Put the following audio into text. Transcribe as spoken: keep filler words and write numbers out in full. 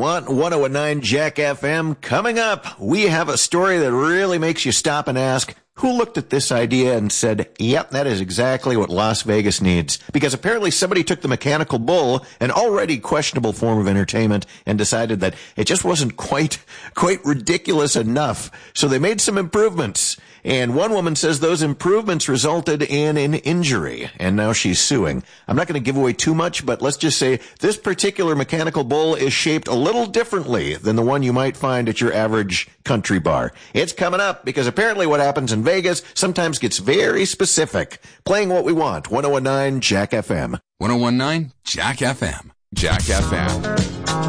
want. one oh nine Jack F M. Coming up, we have a story that really makes you stop and ask, who looked at this idea and said, yep, that is exactly what Las Vegas needs? Because apparently somebody took the mechanical bull, an already questionable form of entertainment, and decided that it just wasn't quite, quite ridiculous enough. So they made some improvements. And one woman says those improvements resulted in an injury, and now she's suing. I'm not going to give away too much, but let's just say this particular mechanical bull is shaped a little differently than the one you might find at your average country bar. It's coming up because apparently what happens in Vegas sometimes gets very specific. Playing what we want. one oh nine Jack F M. one oh nine Jack F M. Jack F M.